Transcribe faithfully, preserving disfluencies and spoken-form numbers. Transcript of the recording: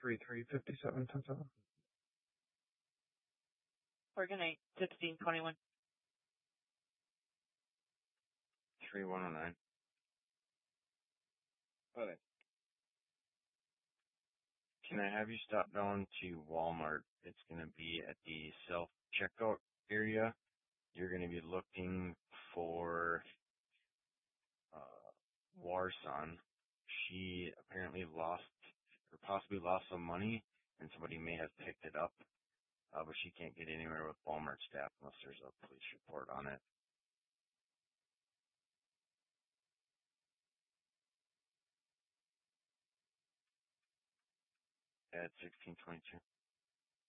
three three fifty-seven ten seven. Oregon eight, sixteen twenty-one. three one oh nine. Okay. Can I have you stop down to Walmart? It's going to be at the self-checkout area. You're going to be looking for uh, Warson. She apparently lost, or possibly lost some money, and somebody may have picked it up, uh, but she can't get anywhere with Walmart staff unless there's a police report on it. At sixteen twenty-two.